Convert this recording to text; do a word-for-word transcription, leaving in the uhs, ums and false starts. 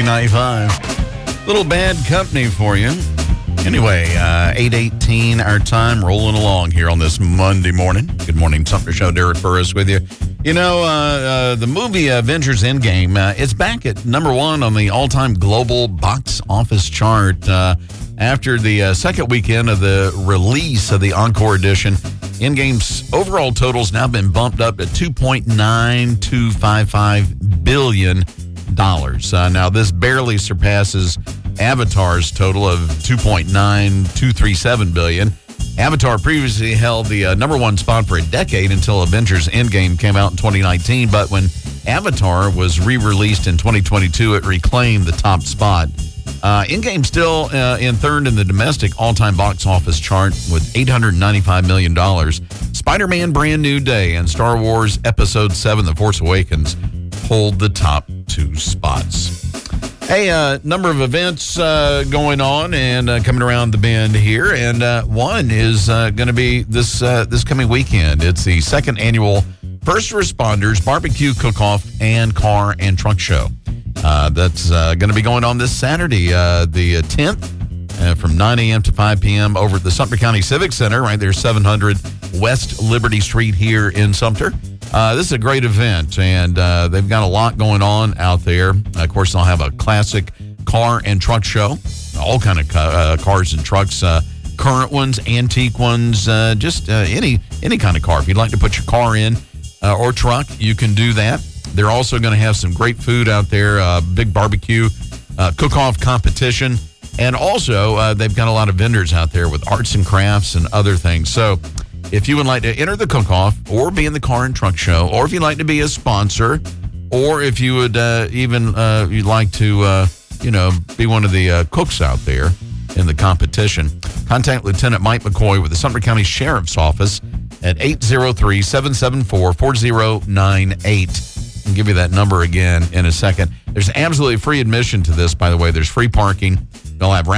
ninety-five. Little Bad Company for you. Anyway, uh, eight eighteen our time, rolling along here on this Monday morning. Good morning, Sumter Show. Derek Burris with you. You know, uh, uh, the movie Avengers Endgame, uh, it's back at number one on the all-time global box office chart. Uh, after the uh, second weekend of the release of the Encore edition, Endgame's overall total's now been bumped up to two point nine two five five billion dollars. Uh, now, this barely surpasses Avatar's total of two point nine two three seven billion dollars. Avatar previously held the uh, number one spot for a decade until Avengers Endgame came out in twenty nineteen. But when Avatar was re-released in twenty twenty-two, it reclaimed the top spot. Uh, Endgame still uh, in third in the domestic all-time box office chart with eight hundred ninety-five million dollars. Spider-Man Brand New Day and Star Wars Episode seven, The Force Awakens, hold the top two spots. Hey, a uh, number of events uh, going on and uh, coming around the bend here, and uh, one is uh, going to be this uh, this coming weekend. It's the second annual First Responders Barbecue Cook-Off and Car and Truck Show. Uh, that's uh, going to be going on this Saturday, uh, the tenth, uh, from nine a.m. to five p.m. over at the Sumter County Civic Center, right there, seven hundred West Liberty Street here in Sumter. Uh, this is a great event, and uh, they've got a lot going on out there. Uh, of course, they'll have a classic car and truck show, all kind of ca- uh, cars and trucks, uh, current ones, antique ones, uh, just uh, any any kind of car. If you'd like to put your car in uh, or truck, you can do that. They're also going to have some great food out there, uh, big barbecue, uh, cook-off competition, and also uh, they've got a lot of vendors out there with arts and crafts and other things. So if you would like to enter the cook-off or be in the car and truck show, or if you'd like to be a sponsor, or if you would uh, even uh, you'd like to, uh, you know, be one of the uh, cooks out there in the competition, contact Lieutenant Mike McCoy with the Sumter County Sheriff's Office at eight zero three, seven seven four, four zero nine eight. I'll give you that number again in a second. There's absolutely free admission to this, by the way. There's free parking. They'll have